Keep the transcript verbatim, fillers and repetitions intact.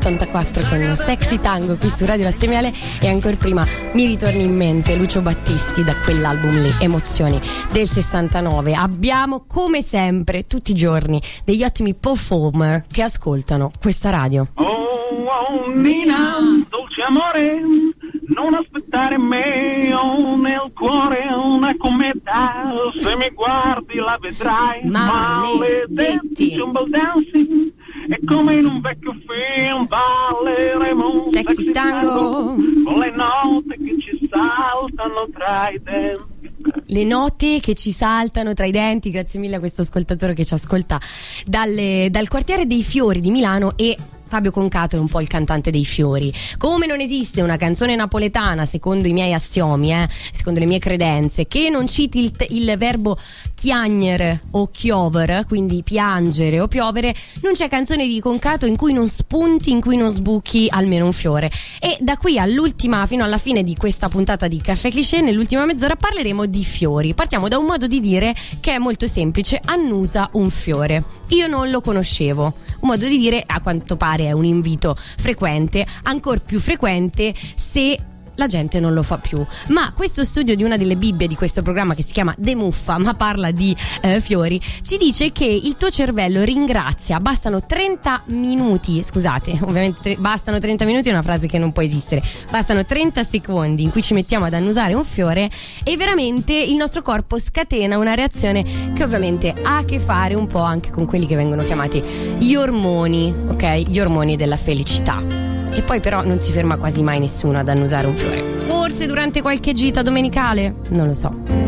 ottantaquattro con Sexy Tango qui su Radio Latte Miele, e ancora prima mi ritorni in mente Lucio Battisti da quell'album lì, Emozioni del sessantanove. Abbiamo come sempre tutti i giorni degli ottimi performer che ascoltano questa radio. Oh, oh Nina, dolce amore, non aspettare me, ho nel cuore una cometa, se mi guardi la vedrai. Maledetti. Jumble dancing, è come in un vecchio film, balleremo un Sexy sexy tango con le note che ci saltano tra i denti. Le note che ci saltano tra i denti. Grazie mille a questo ascoltatore che ci ascolta dalle, dal quartiere dei Fiori di Milano. E Fabio Concato è un po' il cantante dei Fiori. Come non esiste una canzone napoletana, secondo i miei assiomi, eh, secondo le mie credenze, che non citi il, il verbo chiagnere o chiover, quindi piangere o piovere, non c'è canzone di Concato in cui non spunti, in cui non sbuchi almeno un fiore. E da qui all'ultima, fino alla fine di questa puntata di Caffè Cliché, nell'ultima mezz'ora parleremo di fiori. Partiamo da un modo di dire che è molto semplice: annusa un fiore. Io non lo conoscevo. Un modo di dire, a quanto pare, è un invito frequente, ancora più frequente se la gente non lo fa più. Ma questo studio di una delle bibbie di questo programma, che si chiama De Muffa ma parla di eh, fiori, ci dice che il tuo cervello ringrazia, bastano trenta minuti, scusate, ovviamente tre, bastano trenta minuti è una frase che non può esistere, bastano trenta secondi in cui ci mettiamo ad annusare un fiore e veramente il nostro corpo scatena una reazione che ovviamente ha a che fare un po' anche con quelli che vengono chiamati gli ormoni, ok? Gli ormoni della felicità. E poi però non si ferma quasi mai nessuno ad annusare un fiore. Forse durante qualche gita domenicale? Non lo so.